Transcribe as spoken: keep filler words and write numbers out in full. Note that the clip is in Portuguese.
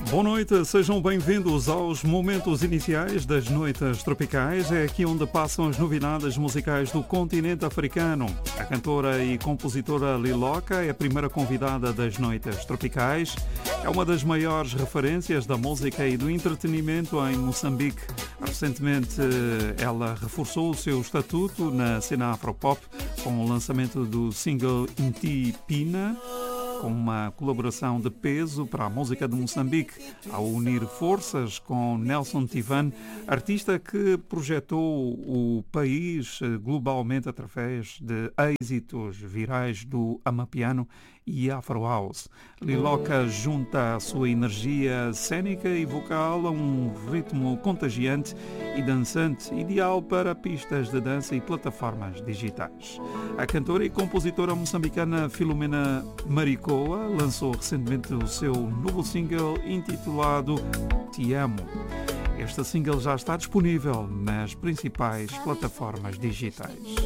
Boa noite, sejam bem-vindos aos momentos iniciais das Noites Tropicais. É aqui onde passam as novidades musicais do continente africano. A cantora e compositora Liloca é a primeira convidada das Noites Tropicais. É uma das maiores referências da música e do entretenimento em Moçambique. Recentemente, ela reforçou o seu estatuto na cena afropop com o lançamento do single Inti Pina, com uma colaboração de peso para a música de Moçambique, ao unir forças com Nelson Tivan, artista que projetou o país globalmente através de êxitos virais do Amapiano e Afro House. Liloca junta a sua energia cênica e vocal a um ritmo contagiante e dançante, ideal para pistas de dança e plataformas digitais. A cantora e compositora moçambicana Filomena Maricoa lançou recentemente o seu novo single intitulado Te Amo. Este single já está disponível nas principais plataformas digitais.